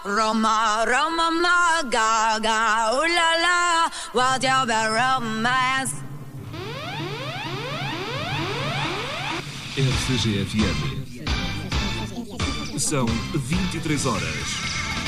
Roma, Roma, ma, gaga, ooh la la, what's your bad romance? RCG-FM. São 23 horas.